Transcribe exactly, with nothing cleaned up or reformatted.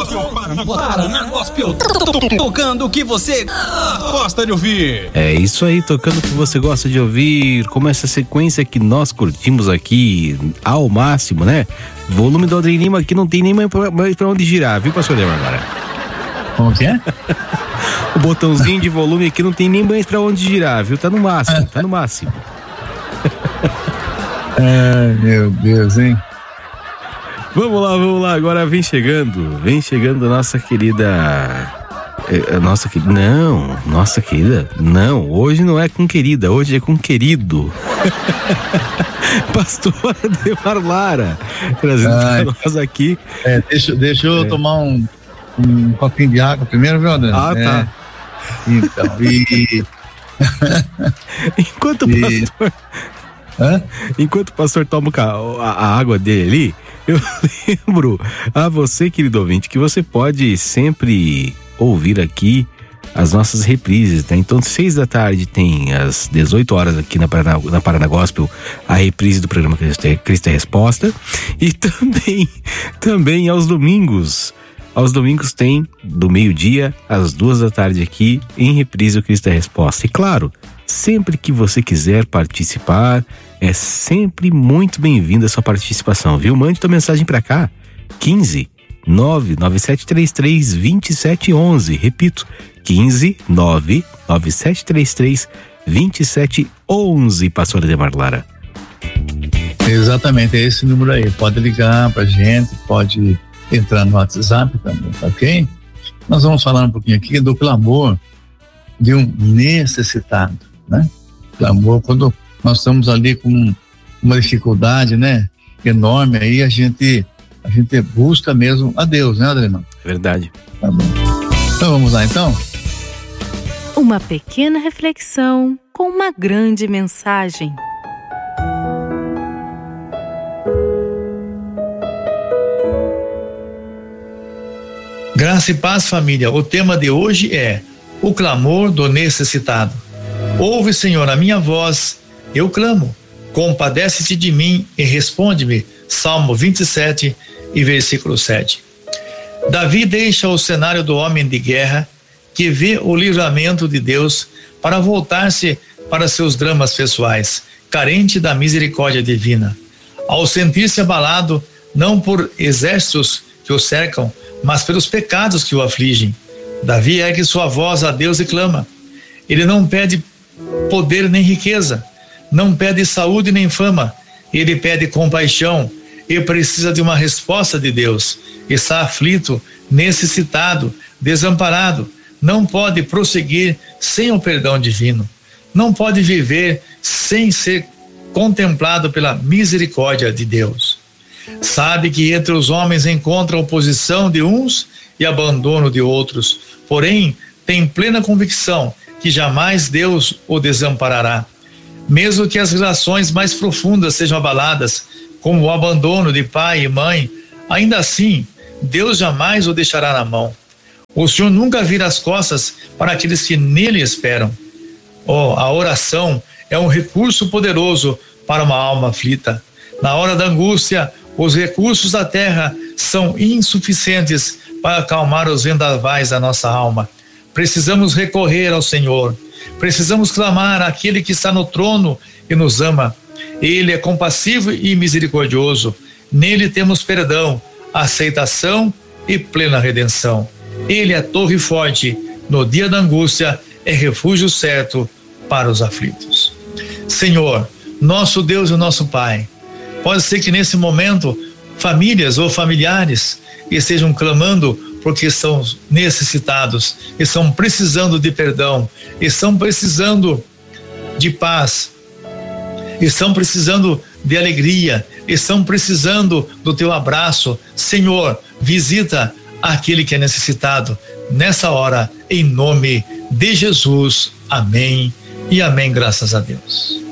Paraná Gospel, tocando o que você gosta de ouvir. É isso aí, tocando o que você gosta de ouvir, como essa sequência que nós curtimos aqui ao máximo, né? Volume do Aldrin Lima aqui não tem nem mais pra onde girar, viu, pastor Lema, agora? Como que é? O botãozinho de volume aqui não tem nem mais pra onde girar, viu? Tá no máximo, tá no máximo. Ai, meu Deus, hein? Vamos lá, vamos lá, agora vem chegando, vem chegando a nossa querida, é, nossa querida, não, nossa querida, não, hoje não é com querida, hoje é com querido, Pastor Ademar Lara, trazendo pra nós aqui. É, deixa, deixa eu é. tomar um, um copinho de água primeiro, viu, André? Ah, é. tá. Então, e... Enquanto o e... pastor... Hã? Enquanto o pastor toma a, a água dele ali, eu lembro a você, querido ouvinte, que você pode sempre ouvir aqui as nossas reprises, né? Então, seis da tarde tem às dezoito horas aqui na Paraná, na Paraná Gospel, a reprise do programa Cristo é, Cristo é Resposta. E também, também aos domingos, aos domingos tem do meio-dia às duas da tarde aqui em reprise o Cristo é Resposta. E claro, sempre que você quiser participar, é sempre muito bem-vinda a sua participação, viu? Mande tua mensagem pra cá, quinze, nove nove sete três três, dois sete um um, repito, quinze, nove nove sete três três, dois sete um um, pastor Ademar Lara. Exatamente, é esse número aí, pode ligar pra gente, pode entrar no WhatsApp também, ok? Nós vamos falar um pouquinho aqui do clamor de um necessitado, né? Clamor, quando nós estamos ali com uma dificuldade, né, enorme, aí a gente a gente busca mesmo a Deus, né, Adriano? Verdade. Tá bom. Então vamos lá, então. Uma pequena reflexão com uma grande mensagem. Graça e paz, família. O tema de hoje é o clamor do necessitado. Ouve, Senhor, a minha voz, eu clamo, compadece-te de mim e responde-me. Salmo vinte e sete e versículo sete. Davi deixa o cenário do homem de guerra que vê o livramento de Deus para voltar-se para seus dramas pessoais, carente da misericórdia divina. Ao sentir-se abalado, não por exércitos que o cercam, mas pelos pecados que o afligem, Davi ergue sua voz a Deus e clama. Ele não pede poder nem riqueza, não pede saúde nem fama, ele pede compaixão e precisa de uma resposta de Deus. Está aflito, necessitado, desamparado, não pode prosseguir sem o perdão divino, não pode viver sem ser contemplado pela misericórdia de Deus. Sabe que entre os homens encontra oposição de uns e abandono de outros, porém tem plena convicção que jamais Deus o desamparará. Mesmo que as relações mais profundas sejam abaladas, como o abandono de pai e mãe, ainda assim, Deus jamais o deixará na mão. O Senhor nunca vira as costas para aqueles que nele esperam. Oh, a oração é um recurso poderoso para uma alma aflita. Na hora da angústia, os recursos da terra são insuficientes para acalmar os vendavais da nossa alma. Precisamos recorrer ao Senhor. Precisamos clamar àquele que está no trono e nos ama. Ele é compassivo e misericordioso. Nele temos perdão, aceitação e plena redenção. Ele é torre forte. No dia da angústia, é refúgio certo para os aflitos. Senhor, nosso Deus e nosso Pai, pode ser que nesse momento famílias ou familiares estejam clamando porque estão necessitados, estão precisando de perdão, estão precisando de paz, estão precisando de alegria, estão precisando do teu abraço. Senhor, visita aquele que é necessitado nessa hora, em nome de Jesus. Amém e amém, graças a Deus.